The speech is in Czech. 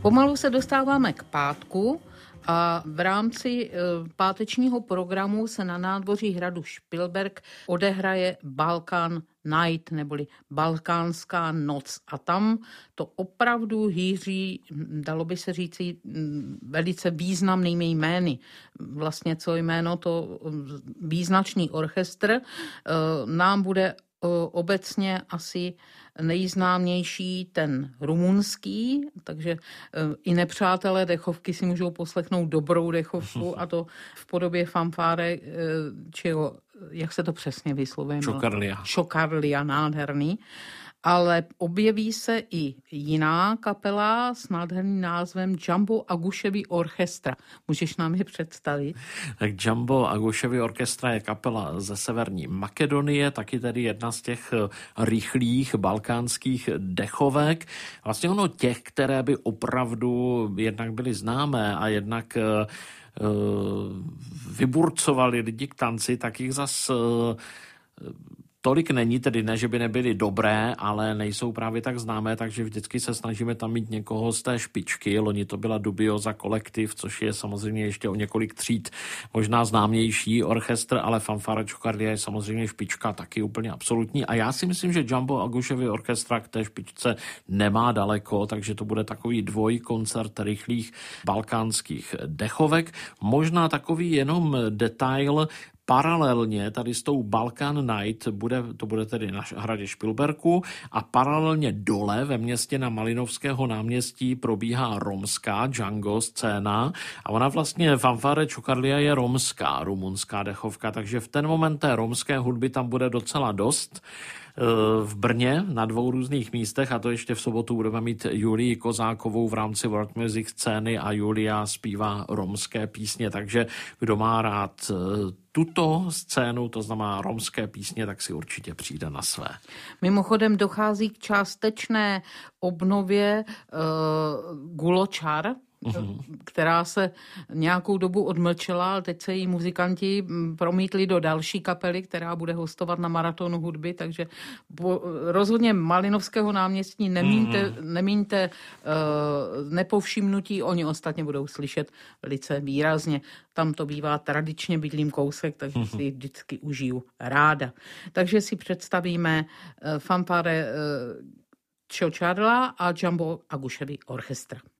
Pomalu se dostáváme k pátku a v rámci pátečního programu se na nádvoří hradu Špilberk odehraje Balkan Night, neboli Balkánská noc. A tam to opravdu hýří, dalo by se říci, velice významnými jmény. Vlastně co jméno, to význačný orchestr nám bude obecně asi nejznámější ten rumunský, takže i nepřátelé dechovky si můžou poslechnout dobrou dechovku, a to v podobě fanfáre, čeho, jak se to přesně vyslovuje? Čokarlia, nádherný. Ale objeví se i jiná kapela s nádherným názvem Jumbo Aguševi Orchestra. Můžeš nám je představit? Tak Jumbo Aguševi Orchestra je kapela ze Severní Makedonie, taky tedy jedna z těch rychlých balkánských dechovek. Vlastně ono těch, které by opravdu jednak byly známé a jednak vyburcovali lidi k tanci, tak jich zas tolik není, tedy ne, že by nebyly dobré, ale nejsou právě tak známé, takže vždycky se snažíme tam mít někoho z té špičky. Loni to byla Dubioza kolektiv, což je samozřejmě ještě o několik tříd možná známější orchestr, ale Fanfara Čokarlia je samozřejmě špička taky úplně absolutní. A já si myslím, že Jumbo Aguševi Orchestra k té špičce nemá daleko, takže to bude takový dvojkoncert rychlých balkánských dechovek. Možná takový jenom detail. Paralelně tady s tou Balkan Night to bude tedy na hradě Špilberku a paralelně dole ve městě na Malinovského náměstí probíhá romská Django scéna a ona vlastně Fanfare Čokarlia je romská, rumunská dechovka, takže v ten moment té romské hudby tam bude docela dost. V Brně na 2 různých místech, a to ještě v sobotu budeme mít Julii Kozákovou v rámci World Music scény a Julia zpívá romské písně, takže kdo má rád tuto scénu, to znamená romské písně, tak si určitě přijde na své. Mimochodem dochází k částečné obnově Guločar, která se nějakou dobu odmlčela, ale teď se její muzikanti promítli do další kapely, která bude hostovat na Maratonu hudby, takže rozhodně Malinovského náměstí nemíňte nepovšimnutí, oni ostatně budou slyšet velice výrazně. Tam to bývá tradičně bydlím kousek, takže si vždycky užiju ráda. Takže si představíme fanfare Čokarlia a Jumbo Aguševi Orchestra.